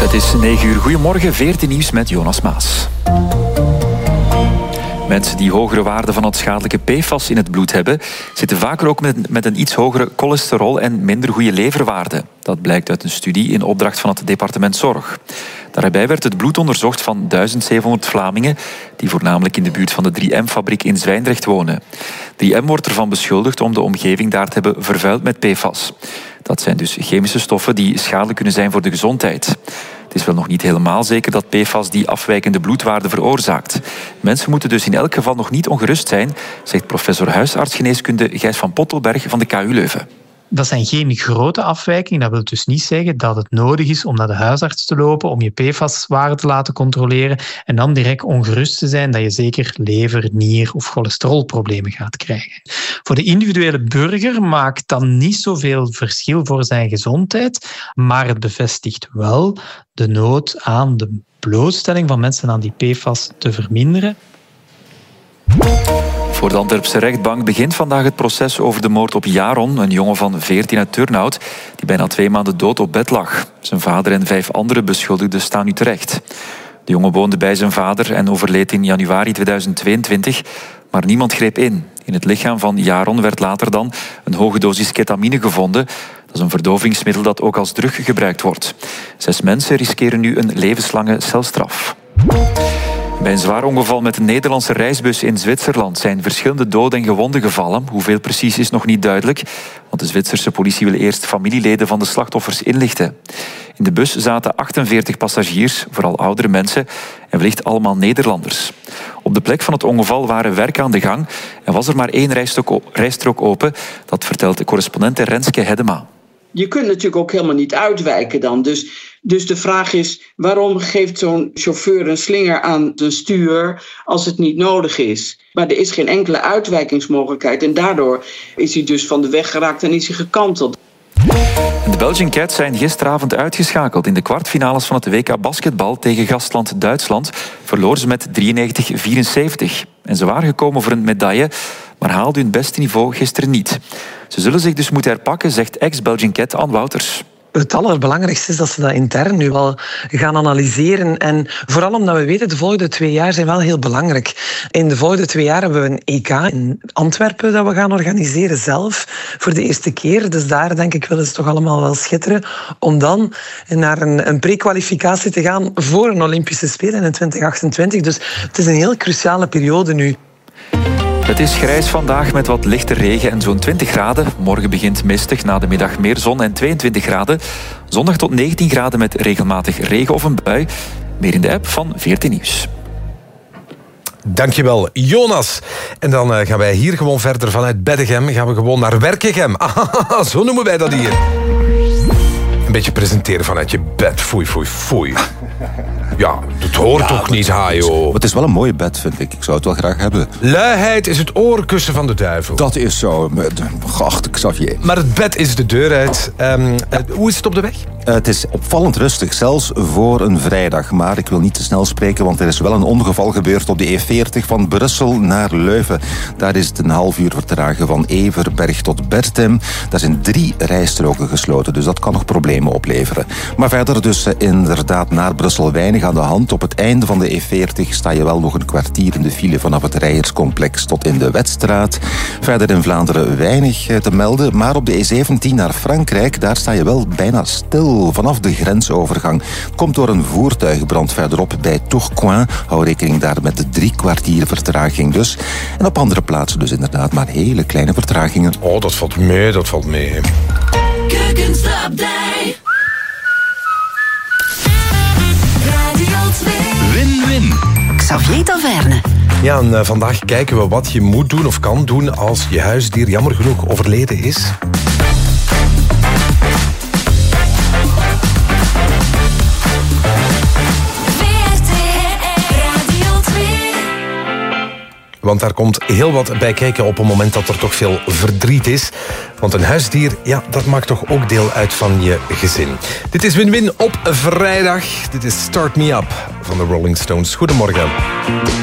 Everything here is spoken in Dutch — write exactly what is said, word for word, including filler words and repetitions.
Het is negen uur. Goedemorgen, veertien nieuws met Jonas Maas. Mensen die hogere waarden van het schadelijke P F A S in het bloed hebben, zitten vaker ook met, met een iets hogere cholesterol en minder goede leverwaarde. Dat blijkt uit een studie in opdracht van het departement Zorg. Daarbij werd het bloed onderzocht van duizend zevenhonderd Vlamingen die voornamelijk in de buurt van de drie M-fabriek in Zwijndrecht wonen. drie M wordt ervan beschuldigd om de omgeving daar te hebben vervuild met P F A S. Dat zijn dus chemische stoffen die schadelijk kunnen zijn voor de gezondheid. Het is wel nog niet helemaal zeker dat P F A S die afwijkende bloedwaarde veroorzaakt. Mensen moeten dus in elk geval nog niet ongerust zijn, zegt professor huisartsgeneeskunde Gijs van Pottelberg van de K U Leuven. Dat zijn geen grote afwijkingen. Dat wil dus niet zeggen dat het nodig is om naar de huisarts te lopen, om je P F A S-waarde te laten controleren en dan direct ongerust te zijn dat je zeker lever-, nier- of cholesterolproblemen gaat krijgen. Voor de individuele burger maakt dat niet zoveel verschil voor zijn gezondheid, maar het bevestigt wel de nood aan de blootstelling van mensen aan die P F A S te verminderen. Voor de Antwerpse rechtbank begint vandaag het proces over de moord op Jaron, een jongen van veertien uit Turnhout, die bijna twee maanden dood op bed lag. Zijn vader en vijf andere beschuldigden staan nu terecht. De jongen woonde bij zijn vader en overleed in januari tweeduizend tweeëntwintig, maar niemand greep in. In het lichaam van Jaron werd later dan een hoge dosis ketamine gevonden. Dat is een verdovingsmiddel dat ook als drug gebruikt wordt. Zes mensen riskeren nu een levenslange celstraf. Bij een zwaar ongeval met een Nederlandse reisbus in Zwitserland zijn verschillende doden en gewonden gevallen. Hoeveel precies is nog niet duidelijk, want de Zwitserse politie wil eerst familieleden van de slachtoffers inlichten. In de bus zaten achtenveertig passagiers, vooral oudere mensen, en wellicht allemaal Nederlanders. Op de plek van het ongeval waren werk aan de gang en was er maar één rijstrook open. Dat vertelt de correspondent Renske Hedema. Je kunt natuurlijk ook helemaal niet uitwijken dan. Dus, dus de vraag is, waarom geeft zo'n chauffeur een slinger aan zijn stuur als het niet nodig is? Maar er is geen enkele uitwijkingsmogelijkheid en daardoor is hij dus van de weg geraakt en is hij gekanteld. De Belgian Cats zijn gisteravond uitgeschakeld. In de kwartfinales van het W K basketbal tegen gastland Duitsland verloren ze met drieënnegentig vierenzeventig. En ze waren gekomen voor een medaille, maar haalden hun beste niveau gisteren niet. Ze zullen zich dus moeten herpakken, zegt ex-Belgian Cat Anne Wouters. Het allerbelangrijkste is dat ze dat intern nu wel gaan analyseren. En vooral omdat we weten, de volgende twee jaar zijn wel heel belangrijk. In de volgende twee jaar hebben we een E K in Antwerpen dat we gaan organiseren zelf voor de eerste keer. Dus daar denk ik willen ze toch allemaal wel schitteren. Om dan naar een, een pre-kwalificatie te gaan voor een Olympische Spelen in twintig achtentwintig. Dus het is een heel cruciale periode nu. Het is grijs vandaag met wat lichte regen en zo'n twintig graden. Morgen begint mistig, na de middag meer zon en tweeëntwintig graden. Zondag tot negentien graden met regelmatig regen of een bui. Meer in de app van veertien Nieuws. Dankjewel, Jonas. En dan uh, gaan wij hier gewoon verder vanuit Beddegem. Gaan we gewoon naar Werkegem. Ah, zo noemen wij dat hier. Een beetje presenteren vanuit je bed. Foei, foei, foei. Ja, dat hoort ja, toch niet, Hajo? Het is wel een mooie bed, vind ik. Ik zou het wel graag hebben. Luiheid is het oorkussen van de duivel. Dat is zo. Geachte Xavier. Maar het bed is de deur uit. Um, uh, hoe is het op de weg? Uh, het is opvallend rustig, zelfs voor een vrijdag. Maar ik wil niet te snel spreken, want er is wel een ongeval gebeurd op de E veertig van Brussel naar Leuven. Daar is het een half uur vertragen van Everberg tot Bertem. Daar zijn drie rijstroken gesloten, dus dat kan nog problemen opleveren. Maar verder dus uh, inderdaad naar Brussel weinig aan de hand. Op het einde van de E veertig sta je wel nog een kwartier in de file vanaf het Rijerscomplex tot in de Wetstraat. Verder in Vlaanderen weinig uh, te melden, maar op de E zeventien naar Frankrijk, daar sta je wel bijna stil. Vanaf de grensovergang. Het komt door een voertuigbrand verderop bij Tourcoing. Hou rekening daar met de drie kwartier vertraging dus. En op andere plaatsen dus inderdaad maar hele kleine vertragingen. Oh, dat valt mee, dat valt mee. Win-win. Xavier Taverne. Ja, en uh, vandaag kijken we wat je moet doen of kan doen als je huisdier jammer genoeg overleden is. Want daar komt heel wat bij kijken op het moment dat er toch veel verdriet is. Want een huisdier, ja, dat maakt toch ook deel uit van je gezin. Dit is Win-Win op vrijdag. Dit is Start Me Up van de Rolling Stones. Goedemorgen.